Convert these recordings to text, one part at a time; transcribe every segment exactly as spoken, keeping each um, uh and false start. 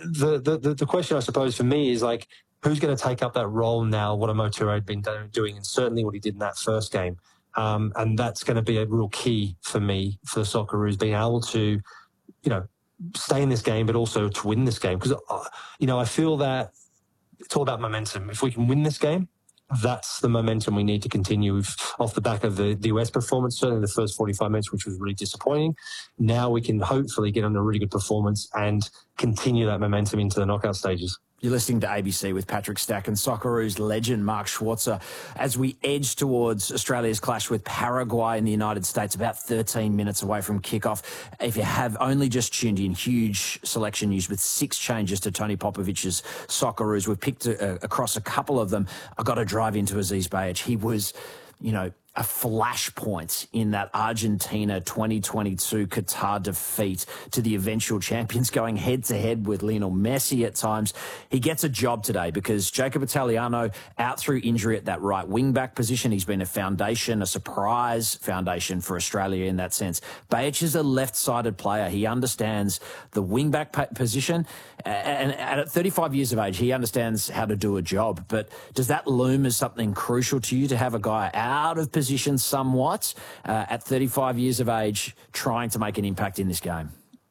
the, the, the, the question, I suppose, for me is like, who's going to take up that role now, what Amotura had been doing, and certainly what he did in that first game. Um, and that's going to be a real key for me, for the Socceroos, being able to, you know, stay in this game, but also to win this game. Because, uh, you know, I feel that it's all about momentum. If we can win this game, that's the momentum we need to continue with, off the back of the, the U S performance, certainly the first forty-five minutes, which was really disappointing. Now we can hopefully get on a really good performance and continue that momentum into the knockout stages. You're listening to A B C with Patrick Stack and Socceroos legend Mark Schwarzer as we edge towards Australia's clash with Paraguay in the United States, about thirteen minutes away from kickoff. If you have only just tuned in, huge selection news with six changes to Tony Popovic's Socceroos. We've picked a, across a couple of them. I've got to drive into Aziz Behich. He was, you know, a flashpoint in that Argentina twenty twenty-two Qatar defeat to the eventual champions, going head-to-head with Lionel Messi at times. He gets a job today because Jacob Italiano out through injury at that right wing-back position. He's been a foundation, a surprise foundation for Australia in that sense. Behich is a left-sided player. He understands the wing-back position, and at thirty-five years of age, he understands how to do a job. But does that loom as something crucial to you, to have a guy out of position position somewhat uh, at thirty-five years of age, trying to make an impact in this game?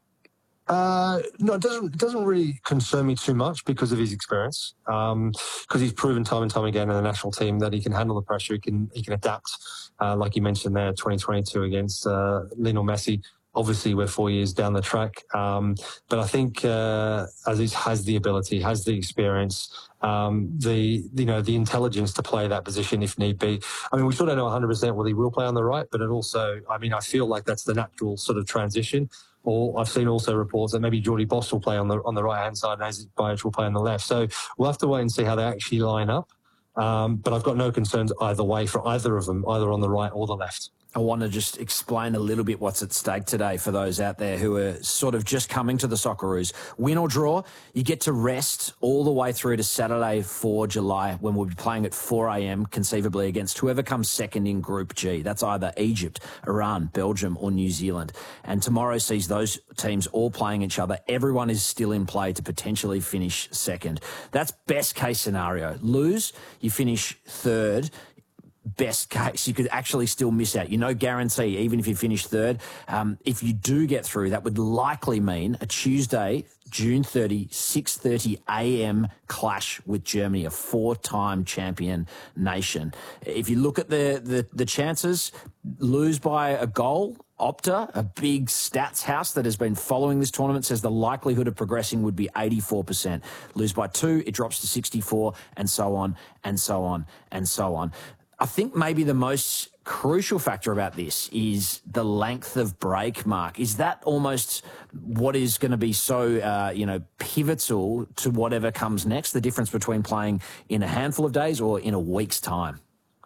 Uh, no, it doesn't, it doesn't really concern me too much because of his experience. Um, because he's proven time and time again in the national team that he can handle the pressure, he can, he can adapt. Uh, like you mentioned there, twenty twenty-two against, uh, Lionel Messi. Obviously, we're four years down the track. Um, but I think, uh, Aziz has the ability, has the experience, um, the, you know, the intelligence to play that position if need be. I mean, we still don't know one hundred percent whether he will play on the right, but it also, I mean, I feel like that's the natural sort of transition. Or I've seen also reports that maybe Jordy Boss will play on the, on the right-hand side and Aziz Behich will play on the left. So we'll have to wait and see how they actually line up. Um, but I've got no concerns either way for either of them, either on the right or the left. I want to just explain a little bit what's at stake today for those out there who are sort of just coming to the Socceroos. Win or draw, you get to rest all the way through to Saturday, fourth of July, when we'll be playing at four a m, conceivably against whoever comes second in Group G. That's either Egypt, Iran, Belgium or New Zealand. And tomorrow sees those teams all playing each other. Everyone is still in play to potentially finish second. That's best case scenario. Lose, you finish third. Best case, you could actually still miss out. You know, guarantee, even if you finish third. Um, if you do get through, that would likely mean a Tuesday, June thirtieth, six thirty a m clash with Germany, a four-time champion nation. If you look at the, the, the chances, lose by a goal, Opta, a big stats house that has been following this tournament, says the likelihood of progressing would be eighty-four percent. Lose by two, it drops to sixty-four, and so on, and so on, and so on. I think maybe the most crucial factor about this is the length of break, Mark. Is that almost what is going to be so, uh, you know, pivotal to whatever comes next, the difference between playing in a handful of days or in a week's time?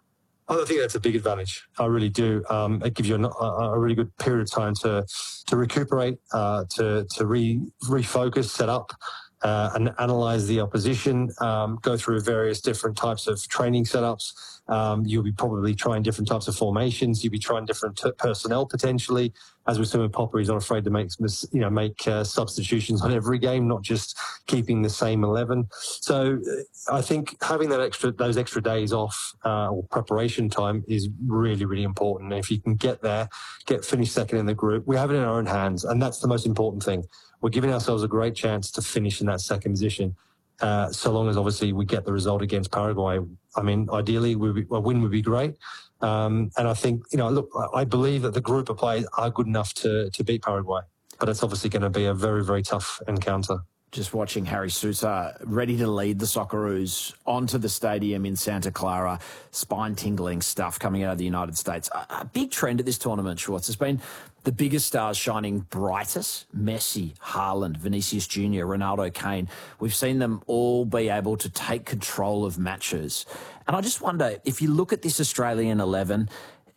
I think that's a big advantage. I really do. Um, it gives you a, a really good period of time to to recuperate, uh, to to re refocus, set up, uh, and analyze the opposition. Um, go through various different types of training setups. Um, you'll be probably trying different types of formations. You'll be trying different t- personnel potentially. As we're seeing with Popper, he's not afraid to make, you know, make uh, substitutions on every game, not just keeping the same eleven. So uh, I think having that extra, those extra days off uh, or preparation time is really, really important. And if you can get there, get finished second in the group, we have it in our own hands, and that's the most important thing. We're giving ourselves a great chance to finish in that second position. Uh, so long as obviously we get the result against Paraguay. I mean, ideally we would be, a win would be great. Um, and I think, you know, look, I believe that the group of players are good enough to, to beat Paraguay, but it's obviously going to be a very, very tough encounter. Just watching Harry Souttar ready to lead the Socceroos onto the stadium in Santa Clara. Spine-tingling stuff coming out of the United States. A, a big trend at this tournament, Schwartz, has been the biggest stars shining brightest. Messi, Haaland, Vinicius Junior, Ronaldo, Kane. We've seen them all be able to take control of matches. And I just wonder, if you look at this Australian eleven,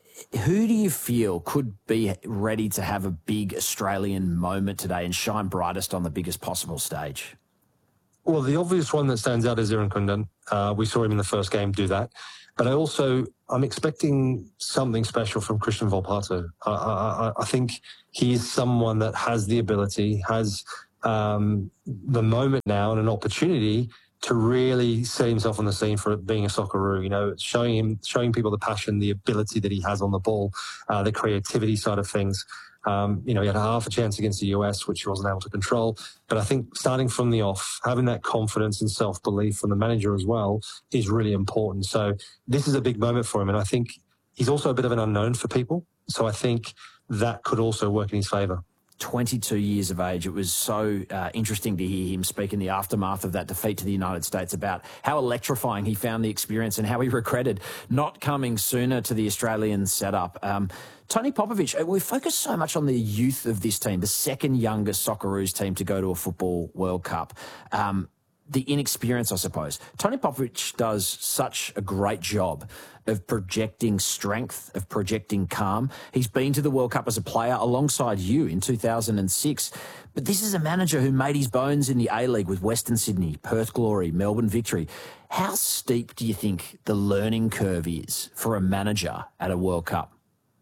who do you feel could be ready to have a big Australian moment today and shine brightest on the biggest possible stage? Well, the obvious one that stands out is Iran Kundan. Uh, we saw him in the first game do that. But I also, I'm expecting something special from Christian Volpato. I, I, I think he is someone that has the ability, has um, the moment now and an opportunity to really set himself on the scene for being a Socceroo, you know, showing him, showing people the passion, the ability that he has on the ball, uh, the creativity side of things. Um, you know, he had a half a chance against the U S, which he wasn't able to control. But I think starting from the off, having that confidence and self-belief from the manager as well is really important. So this is a big moment for him. And I think he's also a bit of an unknown for people. So I think that could also work in his favour. twenty-two years of age. It was so uh, interesting to hear him speak in the aftermath of that defeat to the United States about how electrifying he found the experience and how he regretted not coming sooner to the Australian setup. Um, Tony Popovic, we focus so much on the youth of this team, the second youngest Socceroos team to go to a Football World Cup. Um, the inexperience, I suppose. Tony Popovic does such a great job of projecting strength, of projecting calm. He's been to the World Cup as a player alongside you in two thousand six. But this is a manager who made his bones in the A-League with Western Sydney, Perth Glory, Melbourne Victory. How steep do you think the learning curve is for a manager at a World Cup?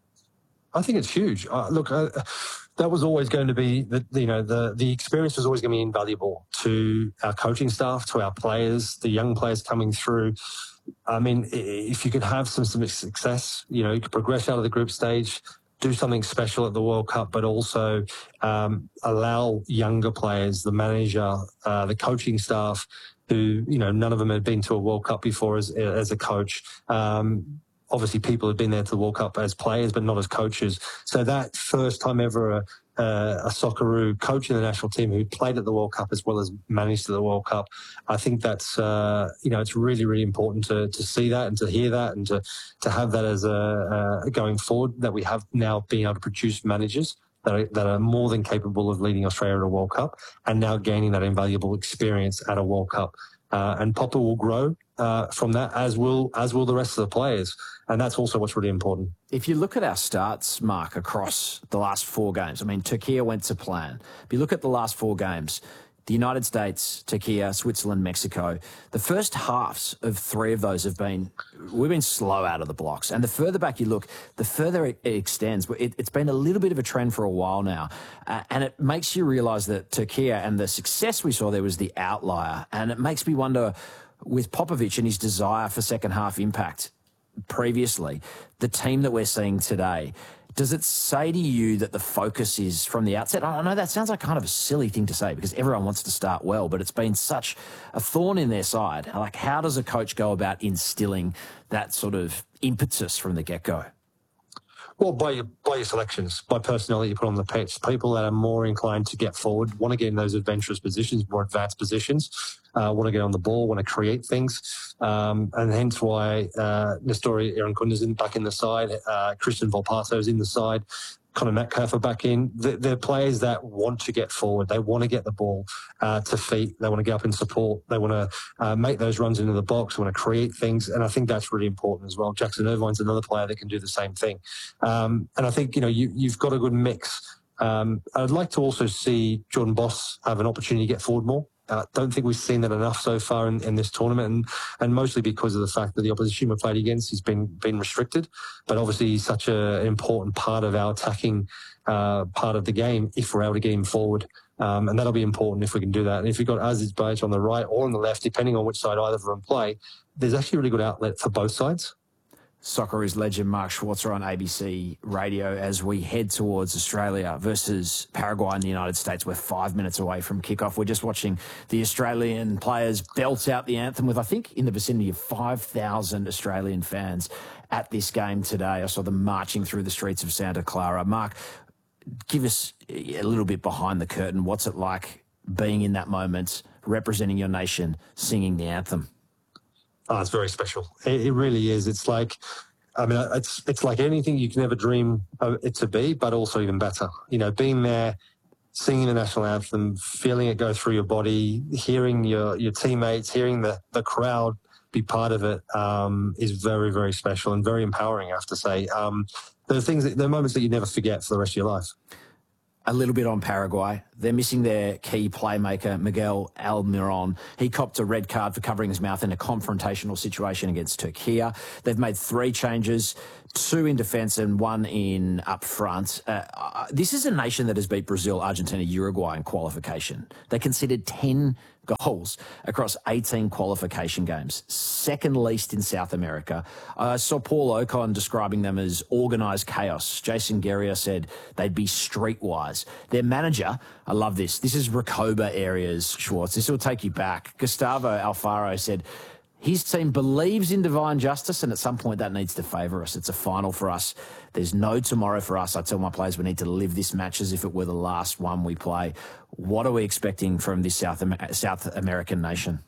I think it's huge. Uh, look, uh, that was always going to be, the, you know, the, the experience was always going to be invaluable to our coaching staff, to our players, the young players coming through. I mean, if you could have some, some success, you know, you could progress out of the group stage, do something special at the World Cup, but also um, allow younger players, the manager, uh, the coaching staff, who, you know, none of them had been to a World Cup before as, as a coach. Um, Obviously, people have been there to the World Cup as players, but not as coaches. So that first time ever a, a, a Socceroo coaching the national team who played at the World Cup as well as managed the World Cup, I think that's, uh, you know, it's really, really important to, to see that and to hear that and to, to have that as a, a going forward, that we have now been able to produce managers that are, that are more than capable of leading Australia at a World Cup and now gaining that invaluable experience at a World Cup. Uh, and Popper will grow uh, from that, as will as will the rest of the players. And that's also what's really important. If you look at our starts, Mark, across the last four games, I mean, Turkey went to plan. If you look at the last four games, the United States, Turkey, Switzerland, Mexico, the first halves of three of those have been, we've been slow out of the blocks. And the further back you look, the further it extends. It, it's been a little bit of a trend for a while now. Uh, and it makes you realise that Turkey and the success we saw there was the outlier. And it makes me wonder, with Popovic and his desire for second half impact previously, the team that we're seeing today, does it say to you that the focus is from the outset? I know that sounds like kind of a silly thing to say because everyone wants to start well, but it's been such a thorn in their side. Like, how does a coach go about instilling that sort of impetus from the get-go? Well, by your, by your selections, by personnel that you put on the pitch, people that are more inclined to get forward, want to get in those adventurous positions, more advanced positions, uh, want to get on the ball, want to create things. Um, and hence why uh, Nestori Irankundazin back in the side, uh, Christian Volpato's in the side, Conor Metcalf are back in. They're, they're players that want to get forward. They want to get the ball uh, to feet. They want to get up in support. They want to uh, make those runs into the box. They want to create things. And I think that's really important as well. Jackson Irvine's another player that can do the same thing. Um, and I think, you know, you, you've got a good mix. Um, I'd like to also see Jordan Boss have an opportunity to get forward more. I uh, don't think we've seen that enough so far in, in this tournament, and, and mostly because of the fact that the opposition we've played against has been been restricted. But obviously, he's such a, an important part of our attacking uh, part of the game if we're able to get him forward. Um, and that'll be important if we can do that. And if you've got Aziz Bayat on the right or on the left, depending on which side either of them play, there's actually a really good outlet for both sides. Socceroos legend Mark Schwarzer on A B C Radio as we head towards Australia versus Paraguay in the United States. We're five minutes away from kickoff. We're just watching the Australian players belt out the anthem with, I think, in the vicinity of five thousand Australian fans at this game today. I saw them marching through the streets of Santa Clara. Mark, give us a little bit behind the curtain. What's it like being in that moment, representing your nation, singing the anthem? Oh, it's very special. It, it really is. It's like, I mean, it's it's like anything you can ever dream of it to be, but also even better. You know, being there, singing the national anthem, feeling it go through your body, hearing your, your teammates, hearing the, the crowd be part of it um, is very, very special and very empowering, I have to say. Um, there are things, that, there are moments that you never forget for the rest of your life. a little bit on Paraguay. They're missing their key playmaker, Miguel Almiron. He copped a red card for covering his mouth in a confrontational situation against Turkey. They've made three changes, two in defence and one in up front. Uh, uh, this is a nation that has beat Brazil, Argentina, Uruguay in qualification. They conceded ten goals across eighteen qualification games, second least in South America. I uh, saw Paul Ocon describing them as organised chaos. Jason Guerrier said they'd be streetwise. Their manager, I love this, this is Recoba areas, Schwartz. This will take you back. Gustavo Alfaro said his team believes in divine justice, and at some point that needs to favour us. It's a final for us. There's no tomorrow for us. I tell my players we need to live this match as if it were the last one we play. What are we expecting from this South Amer- South American nation?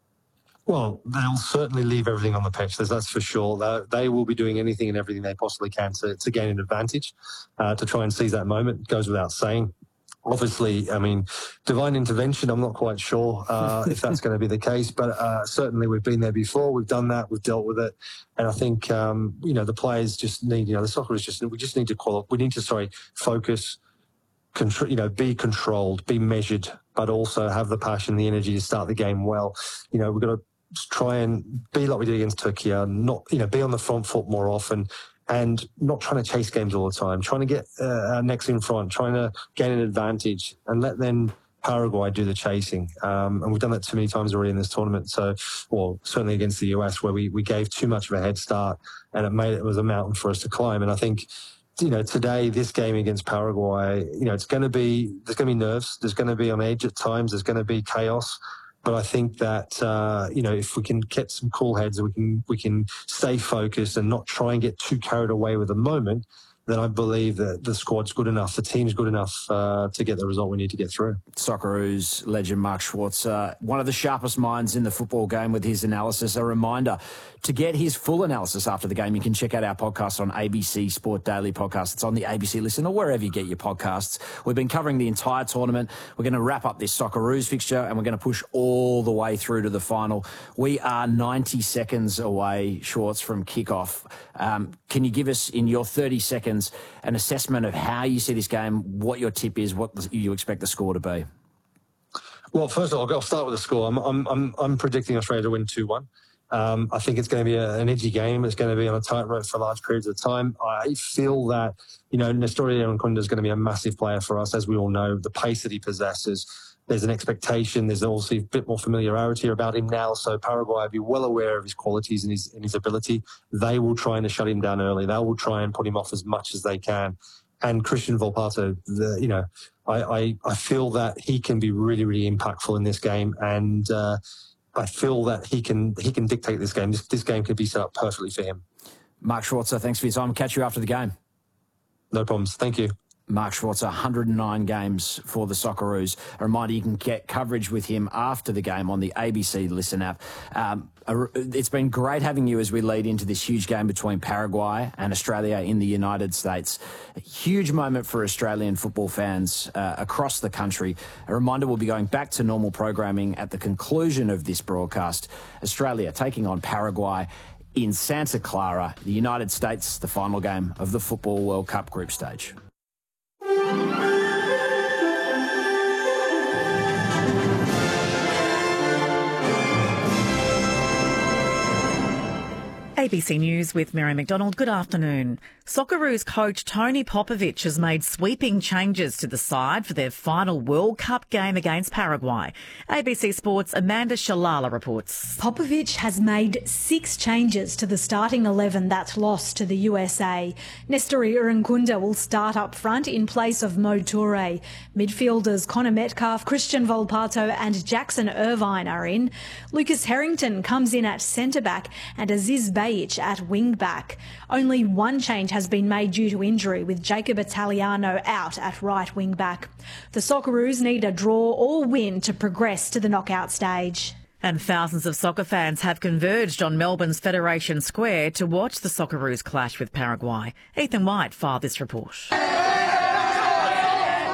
Well, they'll certainly leave everything on the pitch. That's for sure. They, they will be doing anything and everything they possibly can to, to gain an advantage, uh, to try and seize that moment. It goes without saying. Obviously, I mean, divine intervention, I'm not quite sure uh, if that's going to be the case, but uh, certainly we've been there before. We've done that. We've dealt with it. And I think, um, you know, the players just need, you know, the soccer is just, we just need to qualify. We need to, sorry, focus, control, you know, be controlled, be measured, but also have the passion, the energy to start the game well. You know, we've got to try and be like we did against Turkey, not, you know, be on the front foot more often, and not trying to chase games all the time, trying to get uh, our necks in front, trying to gain an advantage, and let then Paraguay do the chasing. Um, and we've done that too many times already in this tournament. So, well, certainly against the U S, where we, we gave too much of a head start, and it made it, it was a mountain for us to climb. And I think, you know, today, this game against Paraguay, you know, it's going to be, there's going to be nerves. There's going to be on edge at times. There's going to be chaos. But I think that, uh, you know, if we can get some cool heads and we can we can stay focused and not try and get too carried away with the moment, then I believe that the squad's good enough, the team's good enough uh, to get the result we need to get through. Socceroos legend Mark Schwartz, uh, one of the sharpest minds in the football game with his analysis. A reminder, to get his full analysis after the game, you can check out our podcast on A B C Sport Daily Podcast. It's on the A B C Listen or wherever you get your podcasts. We've been covering the entire tournament. We're going to wrap up this Socceroos fixture and we're going to push all the way through to the final. We are ninety seconds away, Schwartz, from kickoff. Um, can you give us, in your thirty seconds, an assessment of how you see this game, what your tip is, what you expect the score to be? Well, first of all, I'll start with the score. I'm I'm I'm, I'm predicting Australia to win two one. Um, I think it's going to be a, an edgy game. It's going to be on a tightrope for large periods of time. I feel that, you know, Nestor Irankunda is going to be a massive player for us, as we all know. The pace that he possesses, there's an expectation. There's also a bit more familiarity about him now. So Paraguay will be well aware of his qualities and his and his ability. They will try and shut him down early. They will try and put him off as much as they can. And Christian Volpato, the, you know, I, I, I feel that he can be really, really impactful in this game. And uh, I feel that he can he can dictate this game. This, this game could be set up perfectly for him. Mark Schwarzer, thanks for your time. Catch you after the game. No problems. Thank you. Mark Schwarzer, one hundred nine games for the Socceroos. A reminder, you can get coverage with him after the game on the A B C Listen app. Um, it's been great having you as we lead into this huge game between Paraguay and Australia in the United States. A huge moment for Australian football fans uh, across the country. A reminder, we'll be going back to normal programming at the conclusion of this broadcast. Australia taking on Paraguay in Santa Clara, the United States, the final game of the Football World Cup group stage. A B C News with Mary McDonald. Good afternoon. Socceroos coach Tony Popovic has made sweeping changes to the side for their final World Cup game against Paraguay. A B C Sports' Amanda Shalala reports. Popovic has made six changes to the starting eleven that lost to the U S A. Nestor Irankunda will start up front in place of Mo Toure. Midfielders Connor Metcalf, Christian Volpato and Jackson Irvine are in. Lucas Harrington comes in at centre-back and Aziz Bayic at wing-back. Only one change has been made due to injury, with Jacob Italiano out at right wing-back. The Socceroos need a draw or win to progress to the knockout stage. And thousands of soccer fans have converged on Melbourne's Federation Square to watch the Socceroos clash with Paraguay. Ethan White filed this report.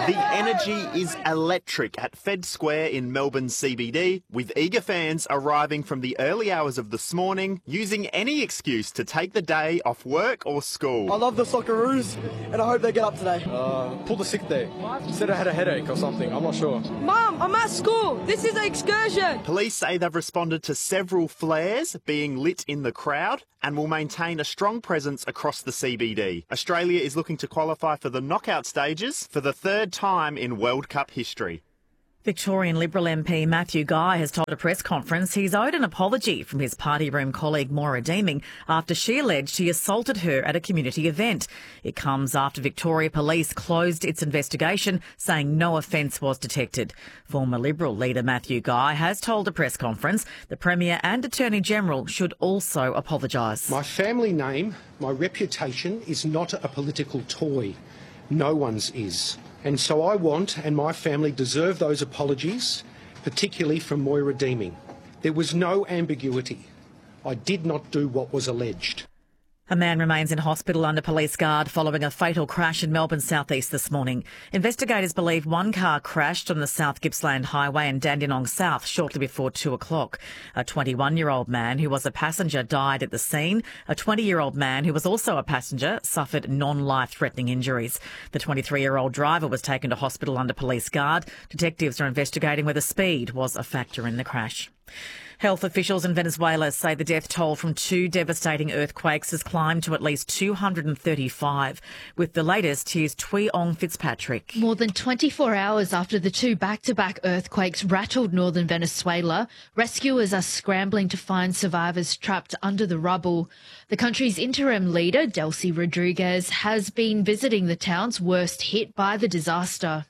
The energy is electric at Fed Square in Melbourne's C B D, with eager fans arriving from the early hours of this morning, using any excuse to take the day off work or school. I love the Socceroos, and I hope they get up today. Uh, pulled a sick day. Said I had a headache or something, I'm not sure. Mum, I'm at school. This is an excursion. Police say they've responded to several flares being lit in the crowd and will maintain a strong presence across the C B D. Australia is looking to qualify for the knockout stages for the third time in World Cup history. Victorian Liberal M P Matthew Guy has told a press conference he's owed an apology from his party room colleague Moira Deeming after she alleged he assaulted her at a community event. It comes after Victoria Police closed its investigation, saying no offence was detected. Former Liberal leader Matthew Guy has told a press conference the Premier and Attorney General should also apologise. My family name, my reputation is not a political toy. No one's is. And so I want, and my family deserve those apologies, particularly from Moira Deeming. There was no ambiguity. I did not do what was alleged. A man remains in hospital under police guard following a fatal crash in Melbourne's southeast this morning. Investigators believe one car crashed on the South Gippsland Highway in Dandenong South shortly before two o'clock. A twenty-one-year-old man who was a passenger died at the scene. A twenty-year-old man who was also a passenger suffered non-life-threatening injuries. The twenty-three-year-old driver was taken to hospital under police guard. Detectives are investigating whether speed was a factor in the crash. Health officials in Venezuela say the death toll from two devastating earthquakes has climbed to at least two hundred thirty-five. With the latest, here's Tui Ong Fitzpatrick. More than twenty-four hours after the two back-to-back earthquakes rattled northern Venezuela, rescuers are scrambling to find survivors trapped under the rubble. The country's interim leader, Delcy Rodriguez, has been visiting the towns worst hit by the disaster.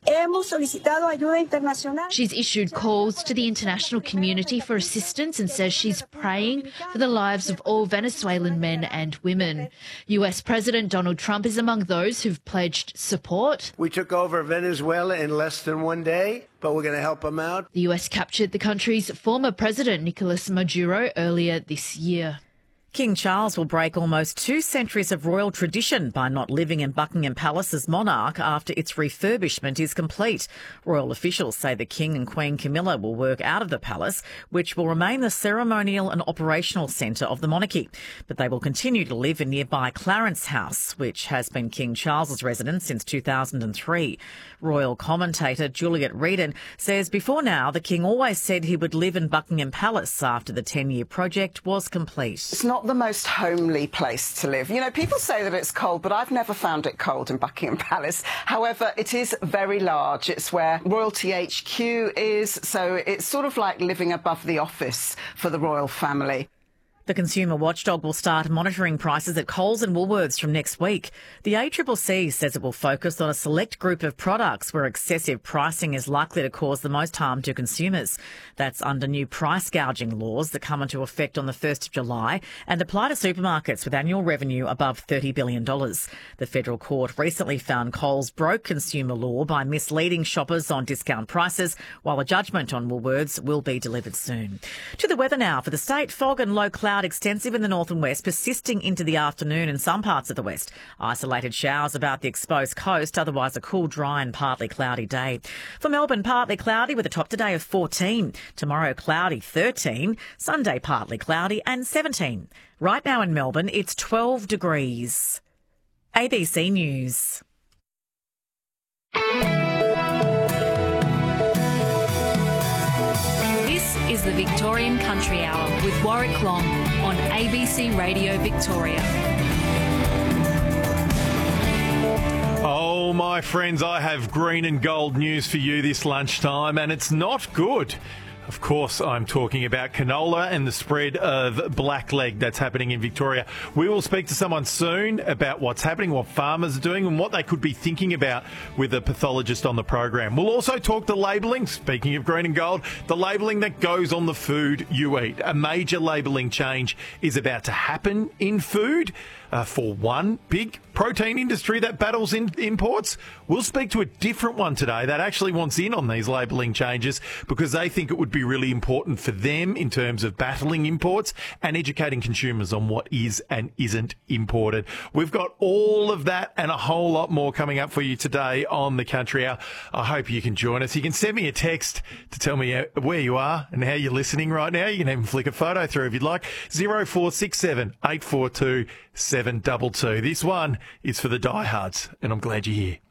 She's issued calls to the international community for assistance and says she's praying for the lives of all Venezuelan men and women. U S President Donald Trump is among those who've pledged support. We took over Venezuela in less than one day, but we're going to help them out. The U S captured the country's former president, Nicolas Maduro, earlier this year. King Charles will break almost two centuries of royal tradition by not living in Buckingham Palace as monarch after its refurbishment is complete. Royal officials say the King and Queen Camilla will work out of the palace, which will remain the ceremonial and operational centre of the monarchy. But they will continue to live in nearby Clarence House, which has been King Charles's residence since two thousand three. Royal commentator Juliet Reedon says before now the King always said he would live in Buckingham Palace after the ten-year project was complete. It's not the most homely place to live. You know, people say that it's cold, but I've never found it cold in Buckingham Palace. However, it is very large. It's where royalty H Q is, so it's sort of like living above the office for the royal family. The consumer watchdog will start monitoring prices at Coles and Woolworths from next week. The A C C C says it will focus on a select group of products where excessive pricing is likely to cause the most harm to consumers. That's under new price gouging laws that come into effect on the first of July and apply to supermarkets with annual revenue above thirty billion dollars. The federal court recently found Coles broke consumer law by misleading shoppers on discount prices, while a judgment on Woolworths will be delivered soon. To the weather now for the state. Fog and low cloud extensive in the north and west, persisting into the afternoon in some parts of the west. Isolated showers about the exposed coast, otherwise a cool, dry and partly cloudy day. For Melbourne, partly cloudy with a top today of fourteen. Tomorrow, cloudy, thirteen. Sunday, partly cloudy and seventeen. Right now in Melbourne, it's twelve degrees. A B C News. Is the Victorian Country Hour with Warwick Long on A B C Radio Victoria. Oh, my friends, I have green and gold news for you this lunchtime, and it's not good. Of course, I'm talking about canola and the spread of blackleg that's happening in Victoria. We will speak to someone soon about what's happening, what farmers are doing and what they could be thinking about with a pathologist on the program. We'll also talk the labelling, speaking of green and gold, the labelling that goes on the food you eat. A major labelling change is about to happen in food. uh, for one big protein industry that battles in imports. We'll speak to a different one today that actually wants in on these labelling changes because they think it would be really important for them in terms of battling imports and educating consumers on what is and isn't imported. We've got all of that and a whole lot more coming up for you today on the Country Hour. I hope you can join us. You can send me a text to tell me where you are and how you're listening right now. You can even flick a photo through if you'd like. zero four six seven, eight four two, seven two two. This one is for the diehards, and I'm glad you're here.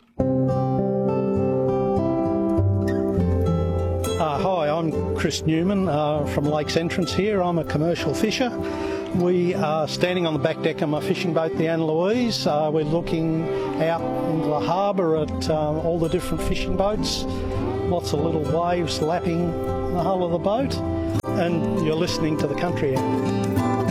Uh, hi, I'm Chris Newman uh, from Lakes Entrance here. I'm a commercial fisher. We are standing on the back deck of my fishing boat, the Anne Louise. Uh, we're looking out into the harbour at um, all the different fishing boats. Lots of little waves lapping the hull of the boat. And you're listening to the Country Hour.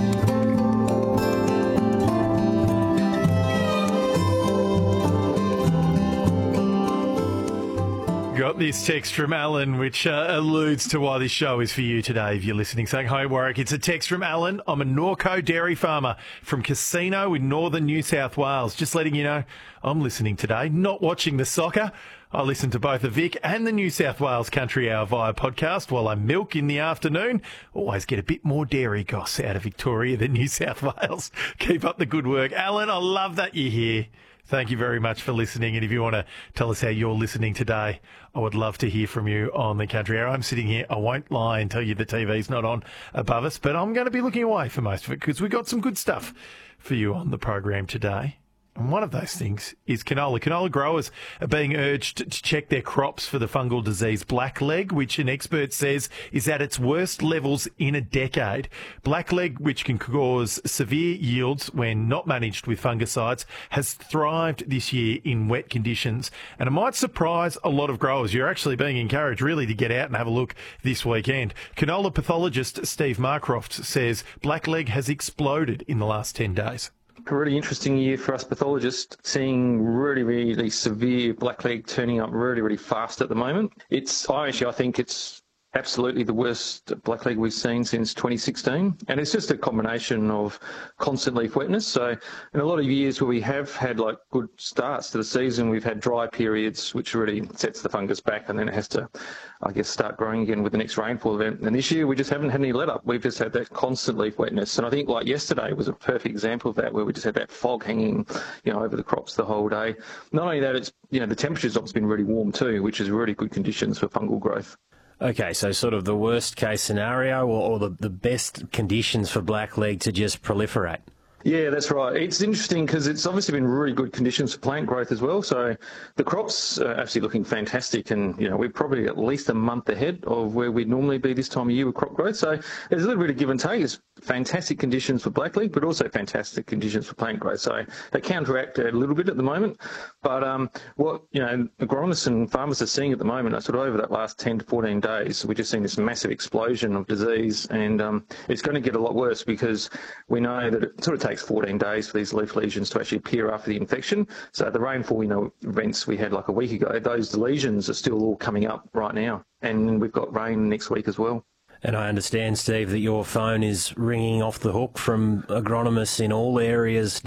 Got this text from Alan, which uh, alludes to why this show is for you today, if you're listening, saying, "Hi, Warwick." It's a text from Alan. "I'm a Norco dairy farmer from Casino in northern New South Wales. Just letting you know, I'm listening today, not watching the soccer. I listen to both the Vic and the New South Wales Country Hour via podcast while I milk in the afternoon. Always get a bit more dairy goss out of Victoria than New South Wales. Keep up the good work." Alan, I love that you're here. Thank you very much for listening. And if you want to tell us how you're listening today, I would love to hear from you on the Country Hour. I'm sitting here. I won't lie and tell you the T V's not on above us, but I'm going to be looking away for most of it because we've got some good stuff for you on the program today. And one of those things is canola. Canola growers are being urged to check their crops for the fungal disease blackleg, which an expert says is at its worst levels in a decade. Blackleg, which can cause severe yields when not managed with fungicides, has thrived this year in wet conditions. And it might surprise a lot of growers. You're actually being encouraged really to get out and have a look this weekend. Canola pathologist Steve Marcroft says blackleg has exploded in the last ten days. A really interesting year for us pathologists, seeing really, really severe blackleg turning up really, really fast at the moment. It's, I actually, I think it's absolutely the worst blackleg we've seen since twenty sixteen. And it's just a combination of constant leaf wetness. So in a lot of years where we have had like good starts to the season, we've had dry periods, which really sets the fungus back and then it has to, I guess, start growing again with the next rainfall event. And this year we just haven't had any let up. We've just had that constant leaf wetness. And I think like yesterday was a perfect example of that, where we just had that fog hanging, you know, over the crops the whole day. Not only that, it's, you know, the temperature's obviously been really warm too, which is really good conditions for fungal growth. Okay, so sort of the worst case scenario or, or the, the best conditions for blackleg to just proliferate? Yeah, that's right. It's interesting because it's obviously been really good conditions for plant growth as well. So the crops are actually looking fantastic, and you know we're probably at least a month ahead of where we'd normally be this time of year with crop growth. So there's a little bit of give and take. It's fantastic conditions for blackleg, but also fantastic conditions for plant growth. So they counteract a little bit at the moment. But um, what you know agronomists and farmers are seeing at the moment are sort of over that last ten to fourteen days, we're just seeing this massive explosion of disease, and um, it's going to get a lot worse because we know that it sort of takes takes fourteen days for these leaf lesions to actually appear after the infection. So the rainfall, you know, events we had like a week ago, those lesions are still all coming up right now. And we've got rain next week as well. And I understand, Steve, that your phone is ringing off the hook from agronomists in all areas